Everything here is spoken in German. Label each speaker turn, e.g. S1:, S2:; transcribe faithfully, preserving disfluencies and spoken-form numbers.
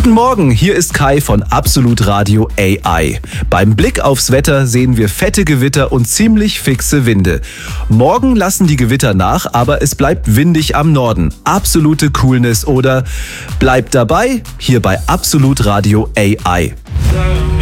S1: Guten Morgen, hier ist Kai von Absolut Radio A I. Beim Blick aufs Wetter sehen wir fette Gewitter und ziemlich fixe Winde. Morgen lassen die Gewitter nach, aber es bleibt windig am Norden. Absolute Coolness oder bleibt dabei, hier bei Absolut Radio A I.